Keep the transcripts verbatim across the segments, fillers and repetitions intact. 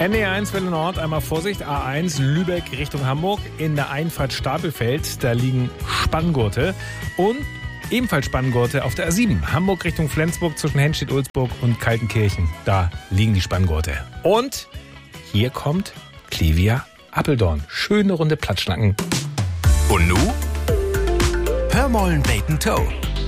N D R eins Welle Nord, einmal Vorsicht, A eins Lübeck Richtung Hamburg. In der Einfahrt Stapelfeld, da liegen Spanngurte. Und ebenfalls Spanngurte auf der A sieben. Hamburg Richtung Flensburg zwischen Henstedt-Ulzburg und Kaltenkirchen. Da liegen die Spanngurte. Und hier kommt Clivia Appeldorn. Schöne Runde Plattschnacken. Und nu? Hör mollen Bacon Toe.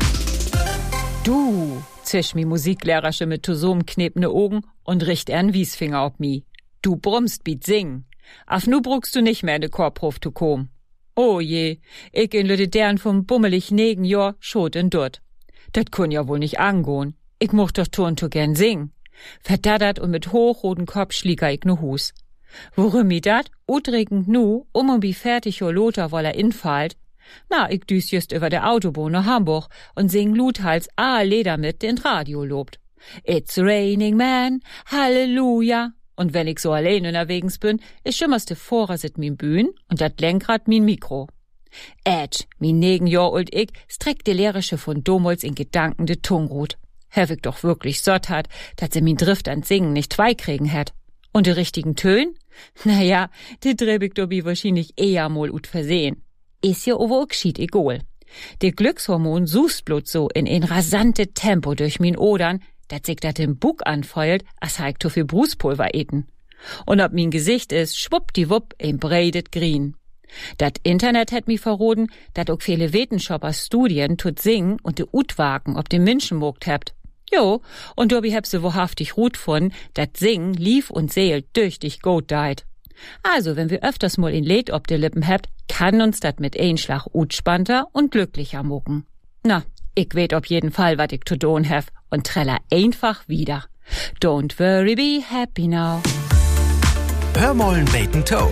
Du, zisch mi Musiklehrersche mit Tosom knepne Augen und richt ern Wiesfinger ob mi. Du brummst biet singen. Af nu bruckst du nicht mehr in de Chorprof zu kom. Oh je, ich in lüde dern vom bummelig negen Jahr schot in dort. Dat kun ja wohl nicht angehen. Ich mocht doch turn to gern singen. Verdaddert und mit hochroten Kopf schlieger ich nu Hus. Worum mi dat? Utregend nu, um und bi fertig jo Lothar woller infallt. Na, ich düs just über der Autobahn nach Hamburg und sing Luthals A Leder mit, den Radio lobt. It's raining man, Halleluja. Und wenn ich so allein unterwegs bin, ist schimmerste Vorer sit min Bühn und dat Lenkrad min Mikro. Ätsch, min negen Jahr alt ich, streckt de Lehrerische von Domols in Gedanken de Tungrut. Herr ich doch wirklich sott hat, dat se min Drift an Singen nicht zwei kriegen hätt. Und de richtigen Tön? Naja, de dreb ich dobi wahrscheinlich eher mal ut versehen. Is ja over gschied egal. De Glückshormon sust bloß so in ein rasante Tempo durch min Odern, dat sich dat im Bug anfeuert, als heik to viel Bruspulver eten. Und ob min Gesicht is, schwuppdiwupp, ein breidet Green. Dat Internet hätt mi verroden, dat auch viele Wetenschopper Studien tut singen und de Utwagen ob dem Menschen mogt hebt. Jo, und dobi heb se wahrhaftig rut von, dat Singen lief und seelt durch dich gut deit. Also, wenn wir öfters mal in Lied ob de Lippen hebt, kann uns dat mit Einschlag utspannter und glücklicher mucken. Na, ich weet auf jeden Fall, wat ich zu tun hef und treller einfach wieder. Don't worry, be happy now. Hör mollen Bacon Toe.